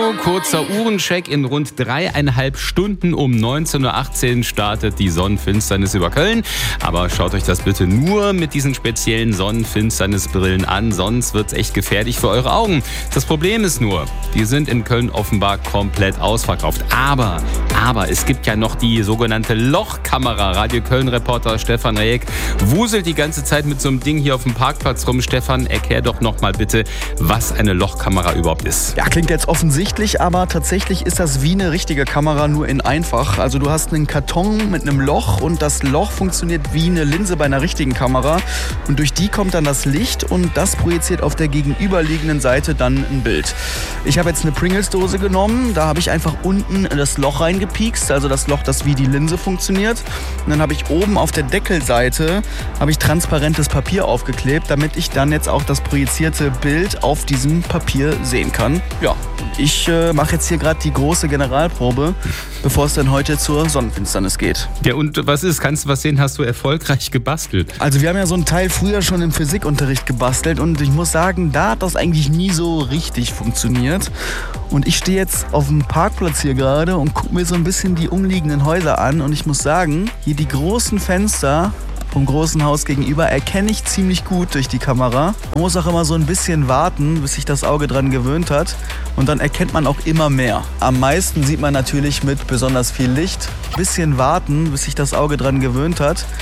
Also, kurzer Uhrencheck. In rund 3,5 Stunden um 19.18 Uhr startet die Sonnenfinsternis über Köln. Aber schaut euch das bitte nur mit diesen speziellen Sonnenfinsternisbrillen an, sonst wird's echt gefährlich für eure Augen. Das Problem ist nur, die sind in Köln offenbar komplett ausverkauft. Aber es gibt ja noch die sogenannte Lochkamera. Radio Köln-Reporter Stefan Rejek wuselt die ganze Zeit mit so einem Ding hier auf dem Parkplatz rum. Stefan, erklär doch noch mal bitte, was eine Lochkamera überhaupt ist. Ja, klingt jetzt offensichtlich, aber tatsächlich ist das wie eine richtige Kamera, nur in einfach. Also du hast einen Karton mit einem Loch und das Loch funktioniert wie eine Linse bei einer richtigen Kamera. Und durch die kommt dann das Licht und das projiziert auf der gegenüberliegenden Seite dann ein Bild. Ich habe jetzt eine Pringles-Dose genommen, da habe ich einfach unten das Loch reingepiekst, also das Loch, das wie die Linse funktioniert. Und dann habe ich oben auf der Deckelseite transparentes Papier aufgeklebt, damit ich dann jetzt auch das projizierte Bild auf diesem Papier sehen kann. Ja, ich mache jetzt hier gerade die große Generalprobe, bevor es dann heute zur Sonnenfinsternis geht. Ja, und was ist? Kannst du was sehen? Hast du erfolgreich gebastelt? Also wir haben ja so einen Teil früher schon im Physikunterricht gebastelt und ich muss sagen, da hat das eigentlich nie so richtig funktioniert. Und ich stehe jetzt auf dem Parkplatz hier gerade und gucke mir so ein bisschen die umliegenden Häuser an und ich muss sagen, hier die großen Fenster vom großen Haus gegenüber erkenne ich ziemlich gut durch die Kamera. Man muss auch immer so ein bisschen warten, bis sich das Auge dran gewöhnt hat. Und dann erkennt man auch immer mehr. Am meisten sieht man natürlich mit besonders viel Licht. Ein bisschen warten, bis sich das Auge dran gewöhnt hat.